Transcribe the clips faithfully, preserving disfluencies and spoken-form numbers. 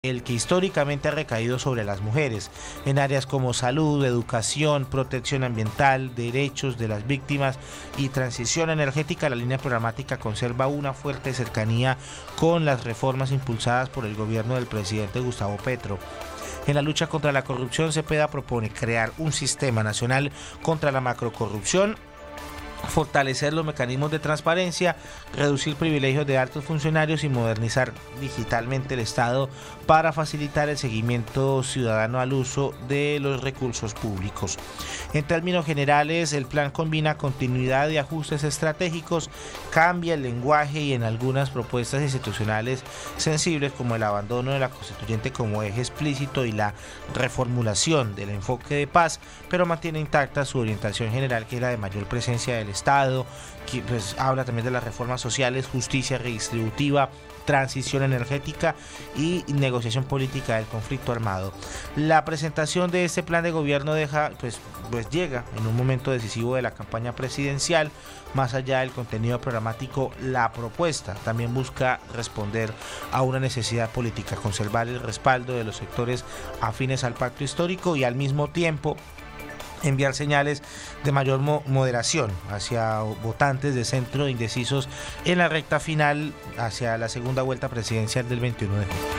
el que históricamente ha recaído sobre las mujeres, en áreas como salud, educación, protección ambiental, derechos de las víctimas y transición energética. La línea programática conserva una fuerte cercanía con las reformas impulsadas por el gobierno del presidente Gustavo Petro. En la lucha contra la corrupción, Cepeda propone crear un sistema nacional contra la macrocorrupción, fortalecer los mecanismos de transparencia, reducir privilegios de altos funcionarios y modernizar digitalmente el Estado para facilitar el seguimiento ciudadano al uso de los recursos públicos. En términos generales, el plan combina continuidad y ajustes estratégicos, cambia el lenguaje y en algunas propuestas institucionales sensibles como el abandono de la constituyente como eje explícito y la reformulación del enfoque de paz, pero mantiene intacta su orientación general, que es la de mayor presencia del Estado, que pues habla también de las reformas sociales, justicia redistributiva, transición energética y negociación política del conflicto armado. La presentación de este plan de gobierno deja, pues, pues llega en un momento decisivo de la campaña presidencial. Más allá del contenido programático, la propuesta también busca responder a una necesidad política, conservar el respaldo de los sectores afines al pacto histórico y al mismo tiempo enviar señales de mayor mo- moderación hacia votantes de centro indecisos en la recta final hacia la segunda vuelta presidencial del veintiuno de junio.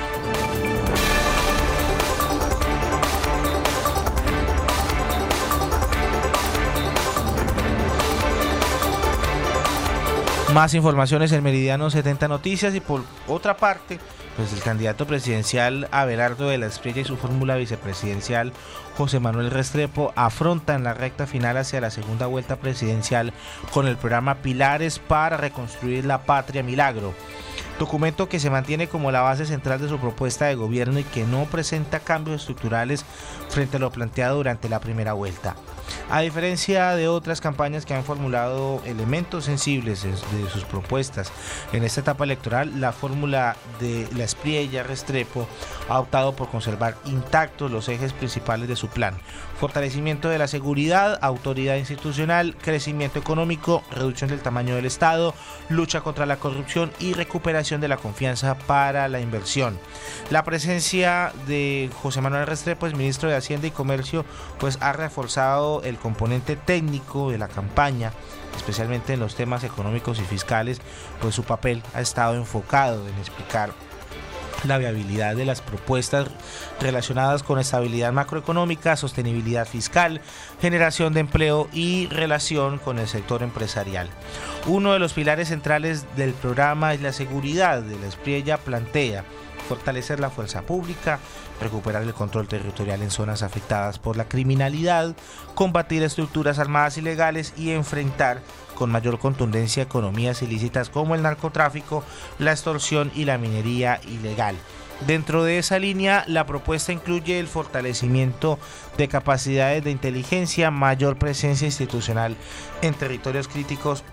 Más informaciones en Meridiano setenta Noticias. Y por otra parte, pues el candidato presidencial Abelardo de la Espriella y su fórmula vicepresidencial José Manuel Restrepo afrontan la recta final hacia la segunda vuelta presidencial con el programa Pilares para reconstruir la patria milagro, documento que se mantiene como la base central de su propuesta de gobierno y que no presenta cambios estructurales frente a lo planteado durante la primera vuelta. A diferencia de otras campañas que han formulado elementos sensibles de sus propuestas en esta etapa electoral, la fórmula de la Espriella Restrepo ha optado por conservar intactos los ejes principales de su plan: fortalecimiento de la seguridad, autoridad institucional, crecimiento económico, reducción del tamaño del Estado, lucha contra la corrupción y recuperación de la confianza para la inversión. La presencia de José Manuel Restrepo, es ministro de Hacienda y Comercio, pues ha reforzado el componente técnico de la campaña, especialmente en los temas económicos y fiscales, pues su papel ha estado enfocado en explicar la viabilidad de las propuestas relacionadas con estabilidad macroeconómica, sostenibilidad fiscal, generación de empleo y relación con el sector empresarial. Uno de los pilares centrales del programa es la seguridad. De la Espriella plantea fortalecer la fuerza pública, recuperar el control territorial en zonas afectadas por la criminalidad, combatir estructuras armadas ilegales y enfrentar con mayor contundencia economías ilícitas como el narcotráfico, la extorsión y la minería ilegal. Dentro de esa línea, la propuesta incluye el fortalecimiento de capacidades de inteligencia, mayor presencia institucional en territorios críticos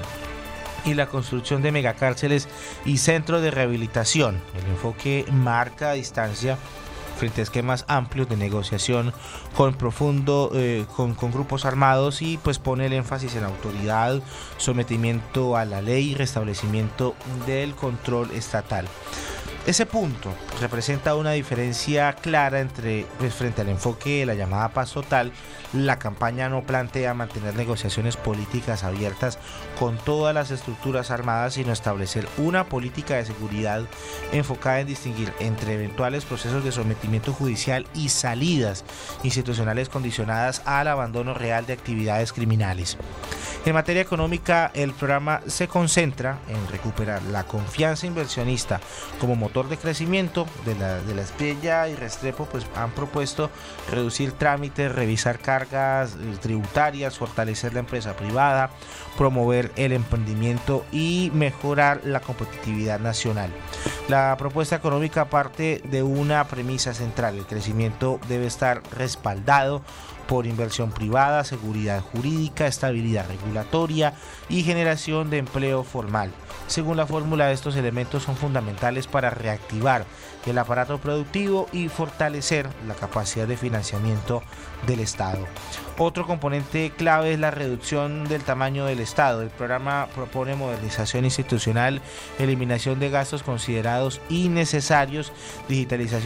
y la construcción de megacárceles y centros de rehabilitación. El enfoque marca distancia frente a esquemas amplios de negociación con profundo eh, con, con grupos armados y pues pone el énfasis en autoridad, sometimiento a la ley y restablecimiento del control estatal. Ese punto representa una diferencia clara entre, pues, frente al enfoque de la llamada paz total. La campaña no plantea mantener negociaciones políticas abiertas con todas las estructuras armadas, sino establecer una política de seguridad enfocada en distinguir entre eventuales procesos de sometimiento judicial y salidas institucionales condicionadas al abandono real de actividades criminales. En materia económica, el programa se concentra en recuperar la confianza inversionista como motor de crecimiento. De la, de la Espriella y Restrepo pues han propuesto reducir trámites, revisar cargas eh, tributarias, fortalecer la empresa privada, promover el emprendimiento y mejorar la competitividad nacional. La propuesta económica parte de una premisa central: el crecimiento debe estar respaldado por inversión privada, seguridad jurídica, estabilidad regulatoria regulatoria y generación de empleo formal. Según la fórmula, estos elementos son fundamentales para reactivar el aparato productivo y fortalecer la capacidad de financiamiento del Estado. Otro componente clave es la reducción del tamaño del Estado. El programa propone modernización institucional, eliminación de gastos considerados innecesarios, digitalización